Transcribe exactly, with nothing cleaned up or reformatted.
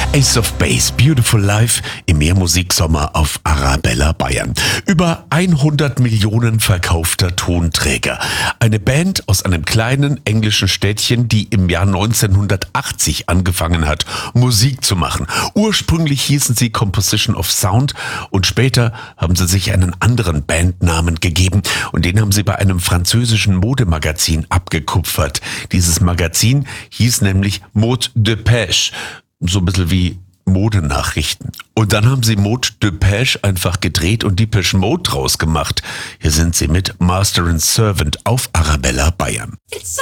Ace of Base, Beautiful Life im Mehrmusiksommer auf Arabella Bayern. Über hundert Millionen verkaufter Tonträger. Eine Band aus einem kleinen englischen Städtchen, die im Jahr neunzehnhundertachtzig angefangen hat, Musik zu machen. Ursprünglich hießen sie Composition of Sound und später haben sie sich einen anderen Bandnamen gegeben und den haben sie bei einem französischen Modemagazin abgekupfert. Dieses Magazin hieß nämlich Mode Dépêche. So ein bisschen wie Modenachrichten. Und dann haben sie Mode Dépêche einfach gedreht und Depeche Mode draus gemacht. Hier sind sie mit Master and Servant auf Arabella Bayern.